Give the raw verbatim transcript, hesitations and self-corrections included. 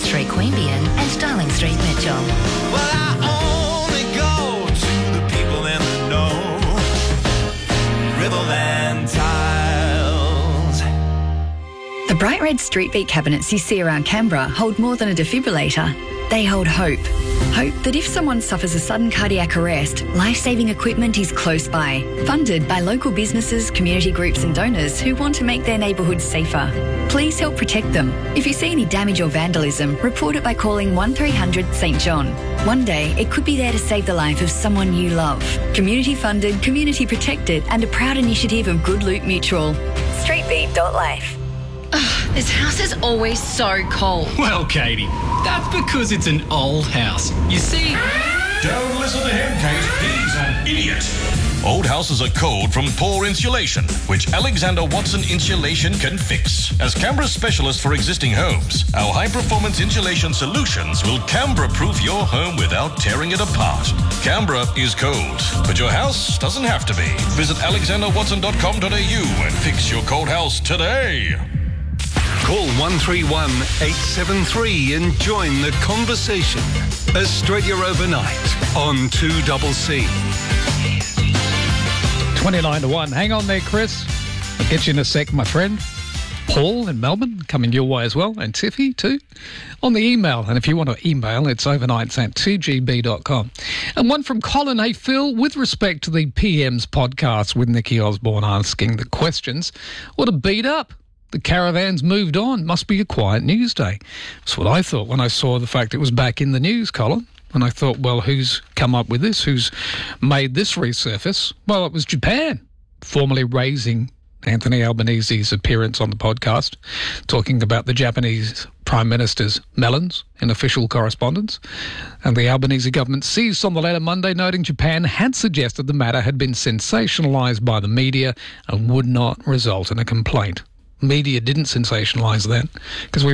Street, Queanbeyan and Darling Street, Mitchell. Well, I only go to the people in the know. Riverland Tiles. The bright red Street Beat cabinets you see around Canberra hold more than a defibrillator. They hold hope. Hope that if someone suffers a sudden cardiac arrest, life-saving equipment is close by. Funded by local businesses, community groups and donors who want to make their neighbourhoods safer. Please help protect them. If you see any damage or vandalism, report it by calling one three hundred St John. One day, it could be there to save the life of someone you love. Community funded, community protected and a proud initiative of Good Loop Mutual. street beat dot life. Ugh, this house is always so cold. Well, Katie, that's because it's an old house. You see... Don't listen to him, Kate. He's an idiot. Old houses are cold from poor insulation, which Alexander Watson Insulation can fix. As Canberra's specialist for existing homes, our high-performance insulation solutions will Canberra-proof your home without tearing it apart. Canberra is cold, but your house doesn't have to be. Visit alexander watson dot com dot a u and fix your cold house today. Call one three one, eight seven three and join the conversation. Australia Overnight on two C C. twenty-nine to one. Hang on there, Chris. I'll get you in a sec, my friend. Paul in Melbourne, coming your way as well, and Tiffy too, on the email. And if you want to email, it's overnights at two g b dot com. And one from Colin. Hey, Phil, with respect to the P M's podcast with Nikki Osborne asking the questions, what a beat up. The caravan's moved on. Must be a quiet news day. That's what I thought when I saw the fact it was back in the news, Colin. And I thought, well, who's come up with this? Who's made this resurface? Well, it was Japan, formally raising Anthony Albanese's appearance on the podcast, talking about the Japanese Prime Minister's melons in official correspondence. And the Albanese government seized on the letter Monday, noting Japan had suggested the matter had been sensationalised by the media and would not result in a complaint. Media didn't sensationalise that because we